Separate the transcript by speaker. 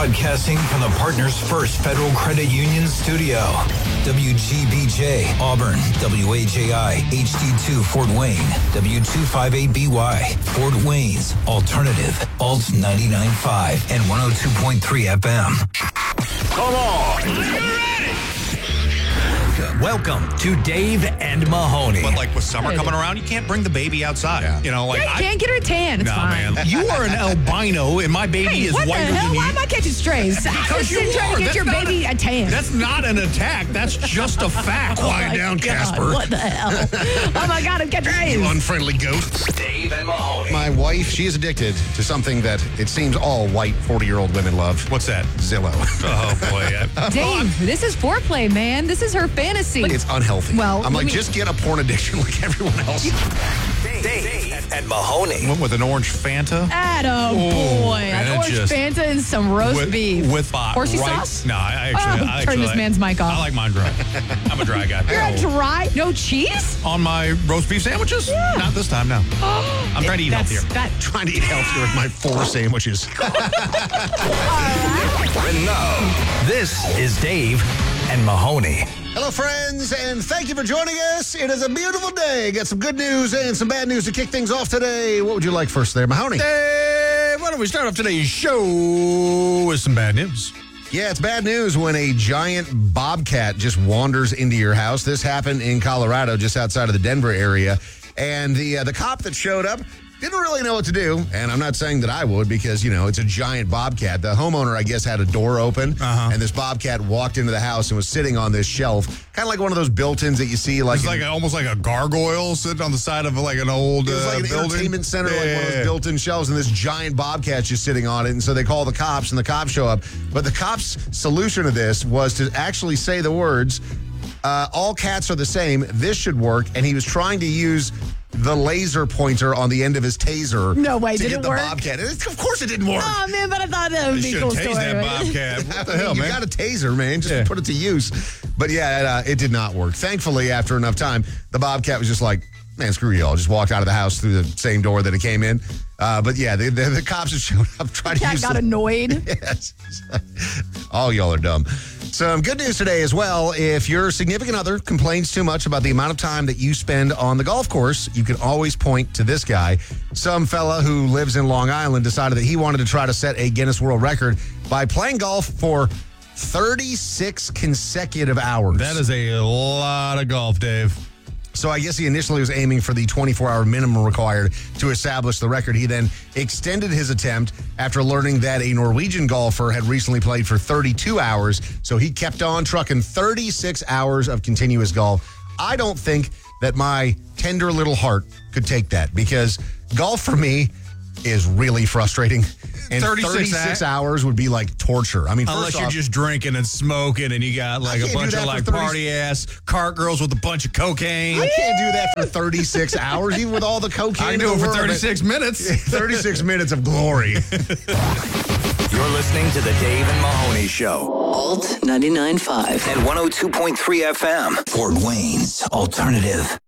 Speaker 1: Broadcasting from the Partners First Federal Credit Union studio. WGBJ, Auburn, WAJI, HD2, Fort Wayne, W258BY, Fort Wayne's Alternative, Alt 99.5 and 102.3 FM.
Speaker 2: Come on. Are you ready?
Speaker 3: Welcome to Dave and Mahoney.
Speaker 2: But like with summer coming around, you can't bring the baby outside. Yeah. You know, like
Speaker 4: you can't get her a tan. It's fine.
Speaker 2: Man. You are an albino, and my baby is
Speaker 4: whiter
Speaker 2: than you.
Speaker 4: Why am I catching strays?
Speaker 2: Because you
Speaker 4: trying to get your baby a tan.
Speaker 2: That's not an attack. That's just a fact.
Speaker 5: Quiet down,
Speaker 4: God,
Speaker 5: Casper.
Speaker 4: what the hell? Oh my God, I'm catching strays.
Speaker 5: You unfriendly ghost.
Speaker 3: Dave and Mahoney.
Speaker 5: My wife, she is addicted to something that it seems all white 40-year-old women love.
Speaker 2: What's that?
Speaker 5: Zillow.
Speaker 2: Oh, boy.
Speaker 4: Dave, this is foreplay, man. This is her fantasy.
Speaker 5: It's unhealthy.
Speaker 4: Well,
Speaker 5: I'm like, just get a porn addiction like everyone else.
Speaker 3: Dave and Mahoney.
Speaker 2: Went with an orange Fanta.
Speaker 4: Atta boy. An orange Fanta and some roast beef.
Speaker 2: With
Speaker 4: horsey sauce?
Speaker 2: No, I actually
Speaker 4: turn this man's mic off.
Speaker 2: I like mine dry. I'm a dry guy.
Speaker 4: You're a dry? No cheese?
Speaker 2: On my roast beef sandwiches?
Speaker 4: Yeah.
Speaker 2: Not this time, no. I'm trying to eat healthier.
Speaker 5: Trying to eat healthier with my 4 sandwiches.
Speaker 3: And now, this is Dave and Mahoney.
Speaker 5: Hello, friends, and thank you for joining us. It is a beautiful day. Got some good news and some bad news to kick things off today. What would you like first there, Mahoney?
Speaker 2: Dave, why don't we start off today's show with some bad news?
Speaker 5: Yeah, it's bad news when a giant bobcat just wanders into your house. This happened in Colorado, just outside of the Denver area. And the cop that showed up didn't really know what to do. And I'm not saying that I would because, you know, it's a giant bobcat. The homeowner, I guess, had a door open. And this bobcat walked into the house and was sitting on this shelf. Kind of like one of those built-ins that you see. Like
Speaker 2: it's almost like a gargoyle sitting on the side of like an old
Speaker 5: it was like an
Speaker 2: building.
Speaker 5: Entertainment center, like one of those built-in shelves, and this giant bobcat's just sitting on it. And so they call the cops, and the cops show up. But the cops' solution to this was to actually say the words, all cats are the same, this should work. And he was trying to use the laser pointer on the end of his taser.
Speaker 4: No way,
Speaker 5: to
Speaker 4: did
Speaker 5: hit
Speaker 4: it
Speaker 5: the
Speaker 4: work?
Speaker 5: Bobcat. Of course it didn't work.
Speaker 4: Oh, man, but I thought that would be a cool story.
Speaker 2: That bobcat. What the hell,
Speaker 5: you
Speaker 2: man?
Speaker 5: got a taser, man. Just put it to use. But yeah, it did not work. Thankfully, after enough time, the bobcat was just like, man, screw y'all. Just walked out of the house through the same door that it came in. But yeah, the cops have showed up trying to use
Speaker 4: got annoyed.
Speaker 5: Yes. All y'all are dumb. Some good news today as well. If your significant other complains too much about the amount of time that you spend on the golf course, you can always point to this guy. Some fella who lives in Long Island decided that he wanted to try to set a Guinness World Record by playing golf for 36 consecutive hours.
Speaker 2: That is a lot of golf, Dave.
Speaker 5: So I guess he initially was aiming for the 24-hour minimum required to establish the record. He then extended his attempt after learning that a Norwegian golfer had recently played for 32 hours. So he kept on trucking 36 hours of continuous golf. I don't think that my tender little heart could take that because golf for me is really frustrating. And 36 hours would be like torture. I mean,
Speaker 2: unless you're just drinking and smoking and you got like a bunch of like party ass cart girls with a bunch of cocaine.
Speaker 5: I can't do that for 36 hours, even with all the cocaine.
Speaker 2: I can do it for 36 minutes.
Speaker 5: 36 minutes of glory.
Speaker 3: You're listening to the Dave and Mahoney Show.
Speaker 6: Alt 99.5
Speaker 3: and 102.3 FM. Fort Wayne's Alternative.